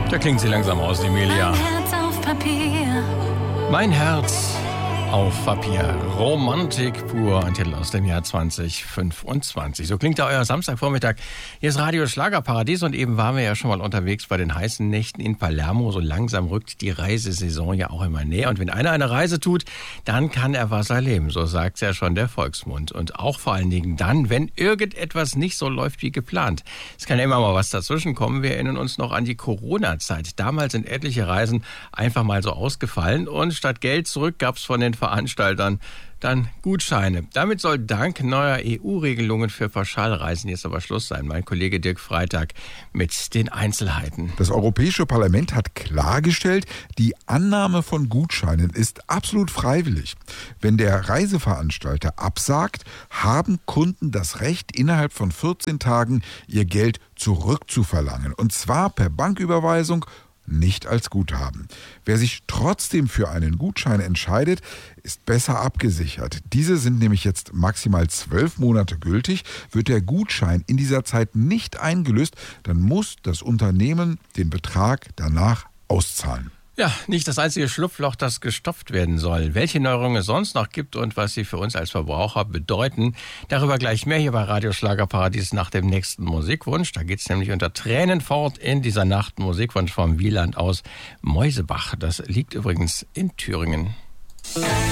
Da klingt sie langsam aus, Emilia. Mein Herz auf Papier. Mein Herz auf Papier. Romantik pur, ein Titel aus dem Jahr 2025. So klingt da euer Samstagvormittag. Hier ist Radio Schlagerparadies und eben waren wir ja schon mal unterwegs bei den heißen Nächten in Palermo. So langsam rückt die Reisesaison ja auch immer näher. Und wenn einer eine Reise tut, dann kann er was erleben. So sagt's ja schon der Volksmund. Und auch vor allen Dingen dann, wenn irgendetwas nicht so läuft wie geplant. Es kann ja immer mal was dazwischen kommen. Wir erinnern uns noch an die Corona-Zeit. Damals sind etliche Reisen einfach mal so ausgefallen. Und statt Geld zurück gab's von den Veranstaltern dann Gutscheine. Damit soll dank neuer EU-Regelungen für Pauschalreisen jetzt aber Schluss sein. Mein Kollege Dirk Freitag mit den Einzelheiten. Das Europäische Parlament hat klargestellt, die Annahme von Gutscheinen ist absolut freiwillig. Wenn der Reiseveranstalter absagt, haben Kunden das Recht, innerhalb von 14 Tagen ihr Geld zurückzuverlangen. Und zwar per Banküberweisung, nicht als Guthaben. Wer sich trotzdem für einen Gutschein entscheidet, ist besser abgesichert. Diese sind nämlich jetzt maximal 12 Monate gültig. Wird der Gutschein in dieser Zeit nicht eingelöst, dann muss das Unternehmen den Betrag danach auszahlen. Ja, nicht das einzige Schlupfloch, das gestopft werden soll. Welche Neuerungen es sonst noch gibt und was sie für uns als Verbraucher bedeuten, darüber gleich mehr hier bei Radio Schlagerparadies nach dem nächsten Musikwunsch. Da geht's nämlich unter Tränen fort in dieser Nacht. Musikwunsch vom Wieland aus Mäusebach. Das liegt übrigens in Thüringen.